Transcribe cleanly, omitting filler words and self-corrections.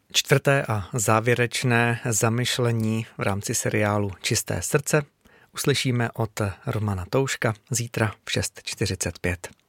Čtvrté a závěrečné zamyšlení v rámci seriálu Čisté srdce uslyšíme od Romana Touška zítra v 6:45.